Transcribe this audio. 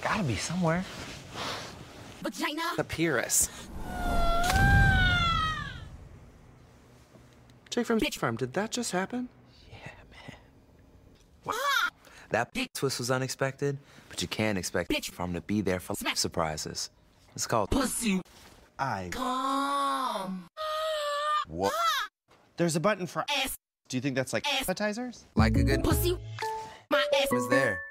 gotta be somewhere. Vagina. Papyrus. Jake from Bitch Farm, did that just happen? Yeah, man. What? That big twist was unexpected, but you can't expect Bitch Farm to be there for surprises. It's called Pussy. Come. What? There's a button for Ass. Do you think that's like appetizers? Like a good Pussy. My ass was there.